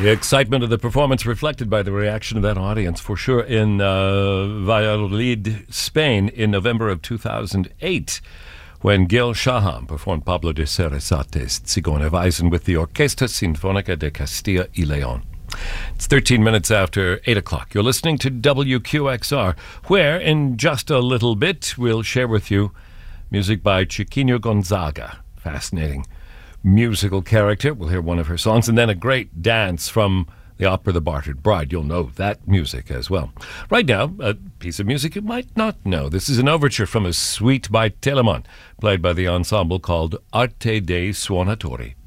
The excitement of the performance reflected by the reaction of that audience, for sure, in Valladolid, Spain, in November of 2008, when Gil Shaham performed Pablo de Sarasate's Zigeuner Weisen with the Orquesta Sinfónica de Castilla y León. It's 13 minutes after 8 o'clock. You're listening to WQXR, where in just a little bit we'll share with you music by Chiquinho Gonzaga. Fascinating musical character. We'll hear one of her songs, and then a great dance from the opera The Bartered Bride. You'll know that music as well. Right now, a piece of music you might not know. This is an overture from a suite by Telemann, played by the ensemble called Arte dei Suonatori.